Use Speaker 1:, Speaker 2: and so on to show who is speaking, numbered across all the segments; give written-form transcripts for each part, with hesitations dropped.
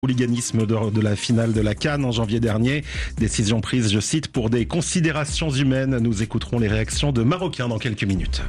Speaker 1: Hooliganisme de la finale de la CAN en janvier dernier. Décision prise, je cite, pour des considérations humaines. Nous écouterons les réactions de Marocains dans quelques minutes.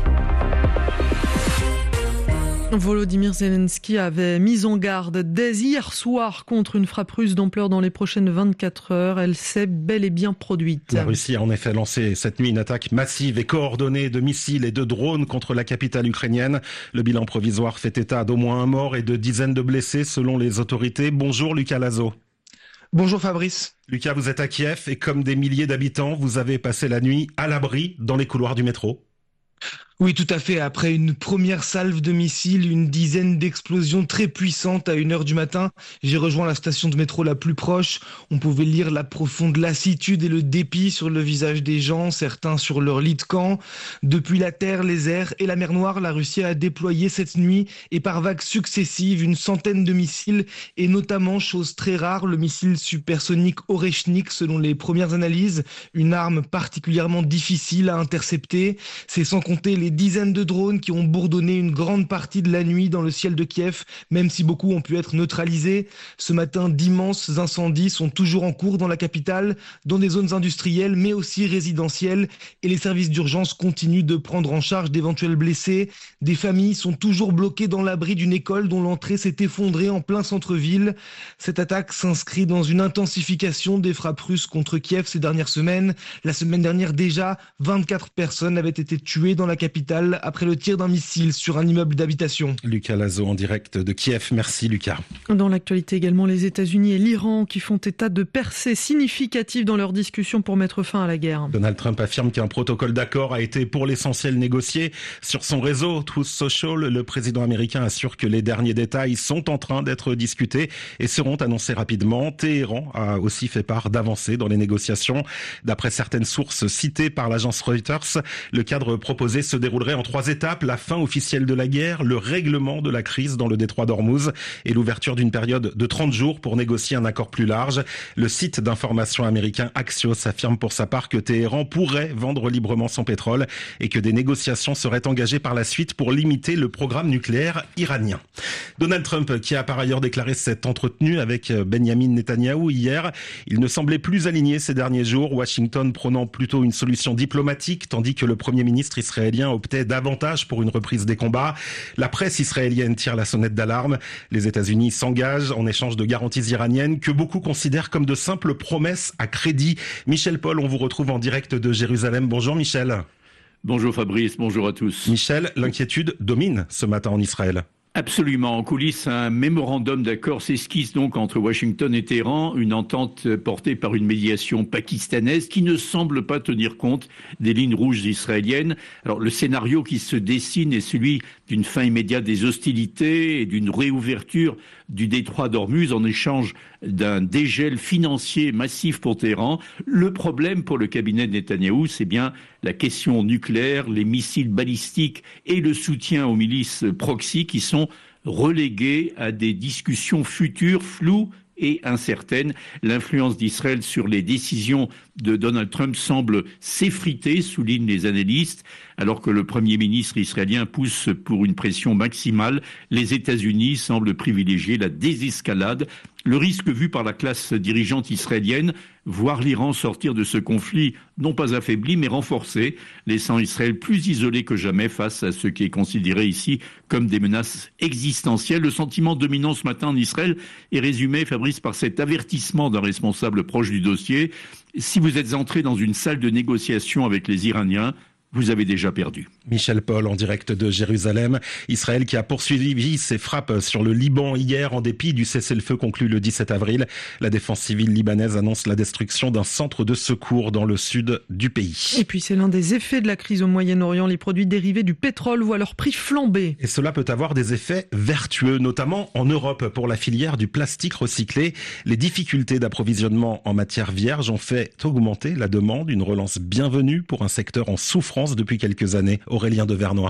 Speaker 2: Volodymyr Zelensky avait mis en garde dès hier soir contre une frappe russe d'ampleur dans les prochaines 24 heures. Elle s'est bel et bien produite.
Speaker 1: La Russie a en effet lancé cette nuit une attaque massive et coordonnée de missiles et de drones contre la capitale ukrainienne. Le bilan provisoire fait état d'au moins un mort et de dizaines de blessés selon les autorités. Bonjour Lucas Lazo.
Speaker 3: Bonjour Fabrice.
Speaker 1: Lucas, vous êtes à Kiev et comme des milliers d'habitants, vous avez passé la nuit à l'abri dans les couloirs du métro.
Speaker 3: Oui, tout à fait. Après une première salve de missiles, une dizaine d'explosions très puissantes à 1h du matin, j'ai rejoint la station de métro la plus proche. On pouvait lire la profonde lassitude et le dépit sur le visage des gens, certains sur leur lit de camp. Depuis la terre, les airs et la mer Noire, la Russie a déployé cette nuit et par vagues successives une centaine de missiles et notamment, chose très rare, le missile supersonique Oreshnik selon les premières analyses, une arme particulièrement difficile à intercepter. C'est sans compter les dizaines de drones qui ont bourdonné une grande partie de la nuit dans le ciel de Kiev, même si beaucoup ont pu être neutralisés. Ce matin, d'immenses incendies sont toujours en cours dans la capitale, dans des zones industrielles, mais aussi résidentielles. Et les services d'urgence continuent de prendre en charge d'éventuels blessés. Des familles sont toujours bloquées dans l'abri d'une école dont l'entrée s'est effondrée en plein centre-ville. Cette attaque s'inscrit dans une intensification des frappes russes contre Kiev ces dernières semaines. La semaine dernière déjà, 24 personnes avaient été tuées dans la capitale après le tir d'un missile sur un immeuble d'habitation.
Speaker 1: Lucas Lazo en direct de Kiev. Merci Lucas.
Speaker 2: Dans l'actualité également, les États-Unis et l'Iran qui font état de percées significatives dans leurs discussions pour mettre fin à la guerre.
Speaker 1: Donald Trump affirme qu'un protocole d'accord a été pour l'essentiel négocié. Sur son réseau Truth Social, le président américain assure que les derniers détails sont en train d'être discutés et seront annoncés rapidement. Téhéran a aussi fait part d'avancées dans les négociations. D'après certaines sources citées par l'agence Reuters, le cadre proposé se déroulerait en 3 étapes, la fin officielle de la guerre, le règlement de la crise dans le détroit d'Ormuz et l'ouverture d'une période de 30 jours pour négocier un accord plus large. Le site d'information américain Axios affirme pour sa part que Téhéran pourrait vendre librement son pétrole et que des négociations seraient engagées par la suite pour limiter le programme nucléaire iranien. Donald Trump, qui a par ailleurs déclaré s'être entretenu avec Benjamin Netanyahou hier, il ne semblait plus aligné ces derniers jours, Washington prônant plutôt une solution diplomatique, tandis que le Premier ministre israélien optait davantage pour une reprise des combats. La presse israélienne tire la sonnette d'alarme. Les États-Unis s'engagent en échange de garanties iraniennes que beaucoup considèrent comme de simples promesses à crédit. Michel Paul, on vous retrouve en direct de Jérusalem. Bonjour Michel.
Speaker 4: Bonjour Fabrice, bonjour à tous.
Speaker 1: Michel, l'inquiétude domine ce matin en Israël.
Speaker 4: Absolument. En coulisses, un mémorandum d'accord s'esquisse donc entre Washington et Téhéran, une entente portée par une médiation pakistanaise qui ne semble pas tenir compte des lignes rouges israéliennes. Alors, le scénario qui se dessine est celui d'une fin immédiate des hostilités et d'une réouverture du détroit d'Ormuz en échange d'un dégel financier massif pour Téhéran. Le problème pour le cabinet de Netanyahou, c'est bien la question nucléaire, les missiles balistiques et le soutien aux milices proxy qui sont relégués à des discussions futures floues et incertaine. L'influence d'Israël sur les décisions de Donald Trump semble s'effriter, soulignent les analystes, alors que le Premier ministre israélien pousse pour une pression maximale. Les États-Unis semblent privilégier la désescalade. Le risque vu par la classe dirigeante israélienne, voir l'Iran sortir de ce conflit non pas affaibli mais renforcé, laissant Israël plus isolé que jamais face à ce qui est considéré ici comme des menaces existentielles. Le sentiment dominant ce matin en Israël est résumé, Fabrice, par cet avertissement d'un responsable proche du dossier. Si vous êtes entré dans une salle de négociation avec les Iraniens, vous avez déjà perdu.
Speaker 1: Michel Paul en direct de Jérusalem. Israël qui a poursuivi ses frappes sur le Liban hier en dépit du cessez-le-feu conclu le 17 avril. La défense civile libanaise annonce la destruction d'un centre de secours dans le sud du pays.
Speaker 2: Et puis c'est l'un des effets de la crise au Moyen-Orient. Les produits dérivés du pétrole voient leur prix flamber.
Speaker 1: Et cela peut avoir des effets vertueux, notamment en Europe pour la filière du plastique recyclé. Les difficultés d'approvisionnement en matière vierge ont fait augmenter la demande, une relance bienvenue pour un secteur en souffrance depuis quelques années. Aurélien de Vernois.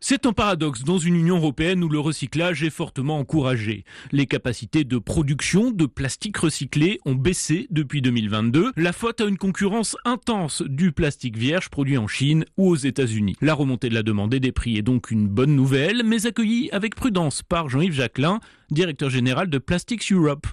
Speaker 5: C'est un paradoxe dans une Union européenne où le recyclage est fortement encouragé. Les capacités de production de plastique recyclé ont baissé depuis 2022. La faute à une concurrence intense du plastique vierge produit en Chine ou aux États-Unis. La remontée de la demande et des prix est donc une bonne nouvelle, mais accueillie avec prudence par Jean-Yves Jacquelin, directeur général de Plastics Europe.